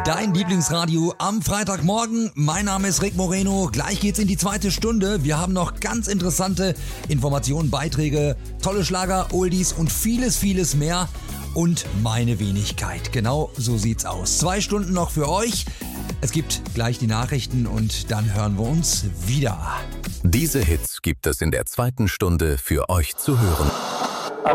Dein Lieblingsradio am Freitagmorgen. Mein Name ist Rick Moreno. Gleich geht's in die zweite Stunde. Wir haben noch ganz interessante Informationen, Beiträge, tolle Schlager, Oldies und vieles, vieles mehr. Und meine Wenigkeit. Genau so sieht's aus. 2 Stunden noch für euch. Es gibt gleich die Nachrichten und dann hören wir uns wieder. Diese Hits gibt es in der zweiten Stunde für euch zu hören.